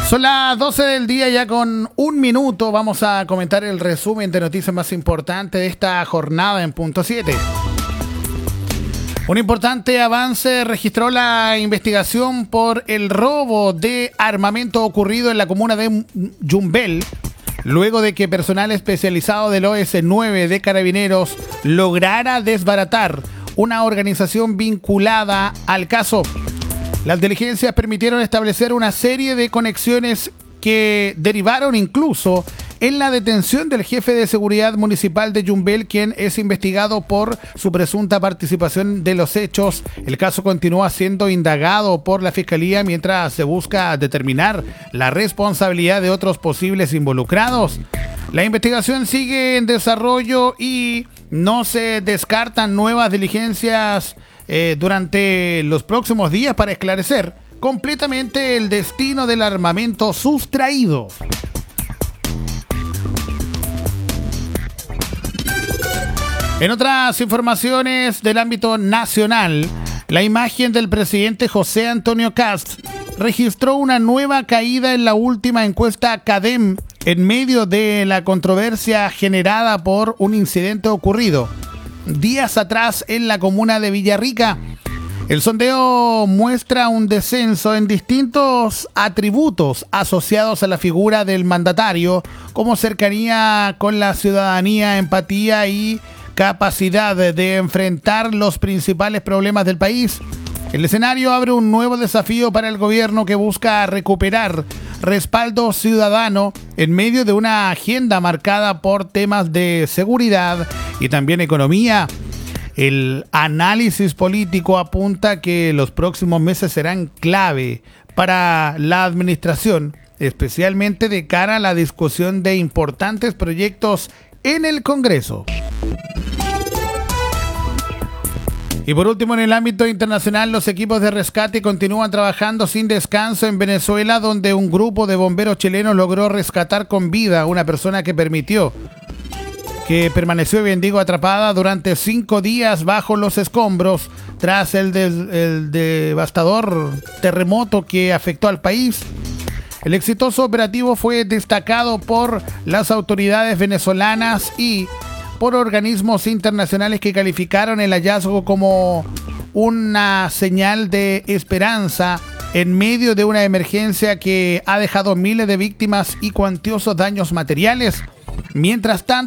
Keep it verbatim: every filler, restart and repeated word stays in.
Son las doce del día, ya con un minuto vamos a comentar el resumen de noticias más importantes de esta jornada en punto siete. Un importante avance registró la investigación por el robo de armamento ocurrido en la comuna de Yumbel, luego de que personal especializado del O S nueve de Carabineros lograra desbaratar una organización vinculada al caso. Las diligencias permitieron establecer una serie de conexiones que derivaron incluso en la detención del jefe de seguridad municipal de Yumbel, quien es investigado por su presunta participación de los hechos. El caso continúa siendo indagado por la Fiscalía mientras se busca determinar la responsabilidad de otros posibles involucrados. La investigación sigue en desarrollo y no se descartan nuevas diligencias eh, durante los próximos días para esclarecer completamente el destino del armamento sustraído. En otras informaciones del ámbito nacional, la imagen del presidente José Antonio Kast registró una nueva caída en la última encuesta CADEM en medio de la controversia generada por un incidente ocurrido días atrás en la comuna de Villarrica. El sondeo muestra un descenso en distintos atributos asociados a la figura del mandatario, como cercanía con la ciudadanía, empatía y capacidad de enfrentar los principales problemas del país. El escenario abre un nuevo desafío para el gobierno que busca recuperar respaldo ciudadano en medio de una agenda marcada por temas de seguridad y también economía. El análisis político apunta que los próximos meses serán clave para la administración, especialmente de cara a la discusión de importantes proyectos en el Congreso. Y por último, en el ámbito internacional, los equipos de rescate continúan trabajando sin descanso en Venezuela, donde un grupo de bomberos chilenos logró rescatar con vida a una persona que permitió que permaneció, bien digo, atrapada durante cinco días bajo los escombros tras el, de, el devastador terremoto que afectó al país. El exitoso operativo fue destacado por las autoridades venezolanas y por organismos internacionales que calificaron el hallazgo como una señal de esperanza en medio de una emergencia que ha dejado miles de víctimas y cuantiosos daños materiales. Mientras tanto,